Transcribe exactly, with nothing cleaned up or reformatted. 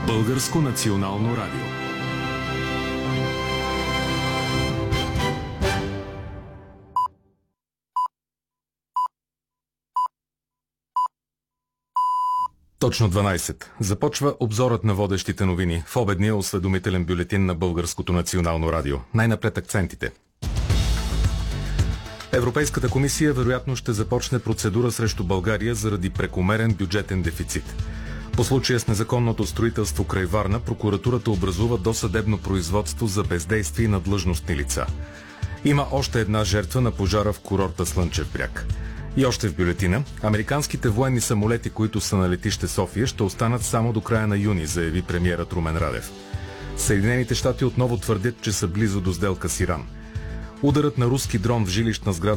Българско национално радио. Точно дванайсет. Започва обзорът на водещите новини в обедния осведомителен бюлетин на Българското национално радио. Най-напред акцентите. Европейската комисия вероятно ще започне процедура срещу България заради прекомерен бюджетен дефицит. По случая с незаконното строителство край Варна, прокуратурата образува досъдебно производство за бездействие на длъжностни лица. Има още една жертва на пожара в курорта Слънчев бряг. И още в бюлетина, американските военни самолети, които са на летище София, ще останат само до края на юни, заяви премиерът Румен Радев. Съединените щати отново твърдят, че са близо до сделка с Иран. Ударът на руски дрон в жилищна сграда